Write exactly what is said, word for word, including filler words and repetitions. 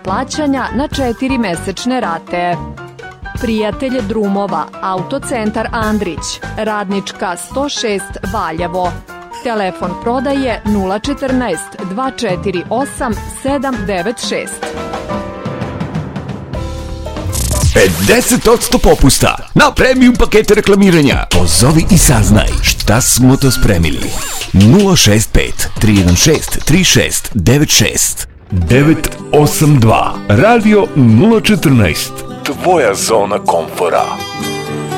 plaćanja na četiri mesečne rate. Prijatelj drumova, Autocentar Andrić, Radnička sto šest Valjevo. Telefon prodaje nula četrnaest dva četiri osam sedam devet šest. pedeset posto popusta na premium pakete reklamiranja. Pozovi i saznaj šta smo to spremili. nula šest pet tri jedan šest tri šest devet šest devet osam dva Radio nula četrnaest. Tvoja zona komfora.